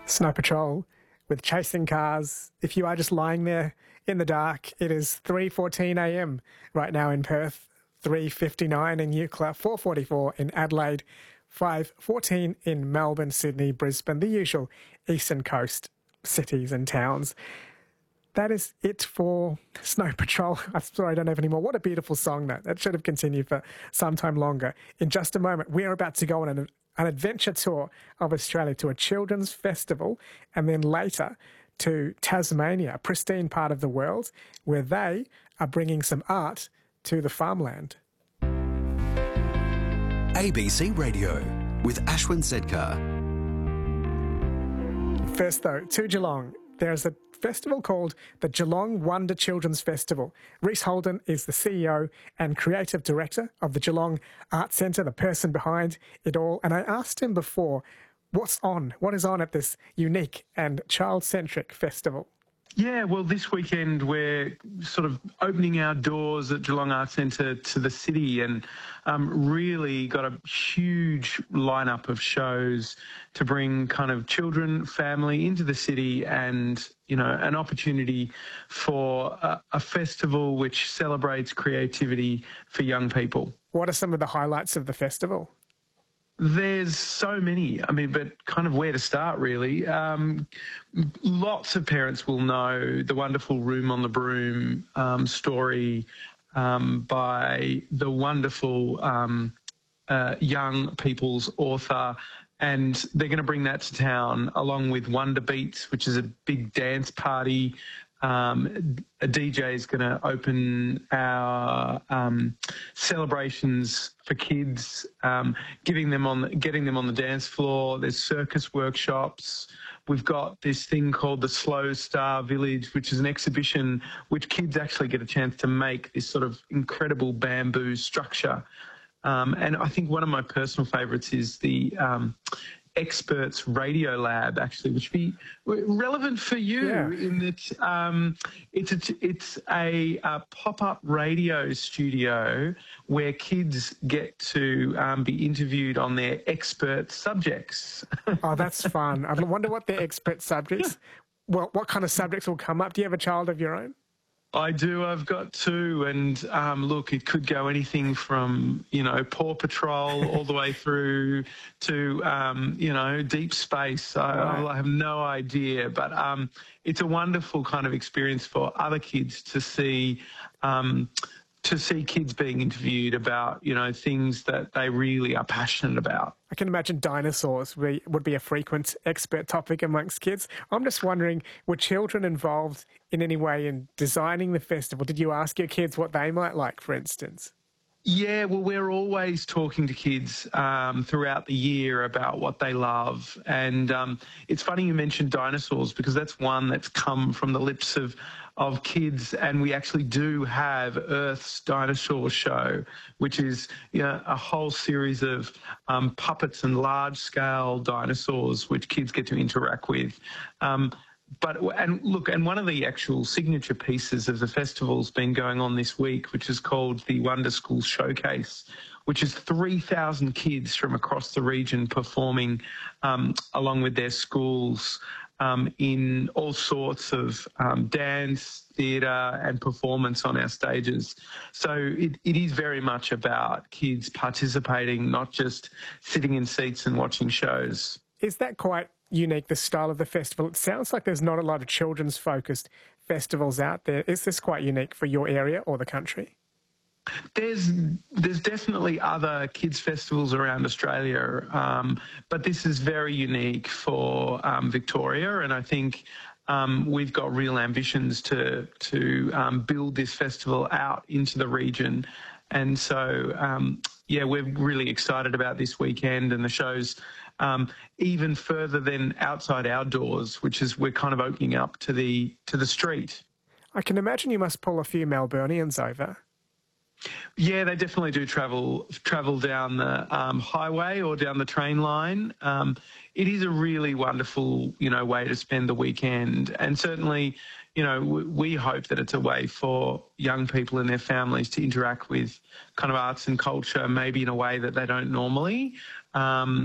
Snow Patrol with Chasing Cars. If you are just lying there in the dark, it is 3:14 a.m. right now in Perth, 3:59 in Eucla, 4:44 in Adelaide, 5:14 in Melbourne, Sydney, Brisbane, the usual eastern coast cities and towns. That is it for Snow Patrol. I'm sorry I don't have any more. What a beautiful song that. That should have continued for some time longer. In just a moment, we are about to go on an adventure tour of Australia to a children's festival and then later to Tasmania, a pristine part of the world where they are bringing some art to the farmland. ABC Radio with Ashwin Sedkar. First though, to Geelong, there's a festival called the Geelong Wonder Children's Festival. Reese Holden is the CEO and creative director of the Geelong Art Centre, the person behind it all. And I asked him before, what is on at this unique and child-centric festival? Yeah, well, this weekend we're sort of opening our doors at Geelong Arts Centre to the city and really got a huge lineup of shows to bring kind of children, family into the city and, you know, an opportunity for a festival which celebrates creativity for young people. What are some of the highlights of the festival? There's so many, but kind of where to start, really. Lots of parents will know the wonderful Room on the Broom story by the wonderful young people's author, and they're going to bring that to town along with Wonder Beats, which is a big dance party. A DJ is going to open our celebrations for kids, getting them on the dance floor. There's circus workshops. We've got this thing called the Slow Star Village, which is an exhibition which kids actually get a chance to make this sort of incredible bamboo structure. And I think one of my personal favourites is the Experts Radio Lab, actually, which would be relevant for you in that it's a pop-up radio studio where kids get to be interviewed on their expert subjects. Oh, that's fun. I wonder what their expert subjects, what kind of subjects will come up. Do you have a child of your own? I do. I've got two, and look, it could go anything from, Paw Patrol all the way through to, deep space. I have no idea, but it's a wonderful kind of experience for other kids to see kids being interviewed about, things that they really are passionate about. I can imagine dinosaurs would be a frequent expert topic amongst kids. I'm just wondering, were children involved in any way in designing the festival? Did you ask your kids what they might like, for instance? Yeah, well, we're always talking to kids throughout the year about what they love. And it's funny you mentioned dinosaurs because that's one that's come from the lips of kids. And we actually do have Earth's Dinosaur Show, which is a whole series of puppets and large-scale dinosaurs which kids get to interact with. And one of the actual signature pieces of the festival's been going on this week, which is called the Wonder School Showcase, which is 3,000 kids from across the region performing along with their schools in all sorts of dance, theatre and performance on our stages. So it is very much about kids participating, not just sitting in seats and watching shows. Is that quite unique, the style of the festival? It sounds like there's not a lot of children's focused festivals out there. Is this quite unique for your area or the country? There's definitely other kids festivals around Australia, but this is very unique for Victoria, and I think we've got real ambitions to build this festival out into the region. And so, we're really excited about this weekend and the shows even further than outside our doors, which is we're kind of opening up to the street. I can imagine you must pull a few Melburnians over. Yeah, they definitely do travel down the highway or down the train line. It is a really wonderful, way to spend the weekend. And certainly, we hope that it's a way for young people and their families to interact with kind of arts and culture, maybe in a way that they don't normally.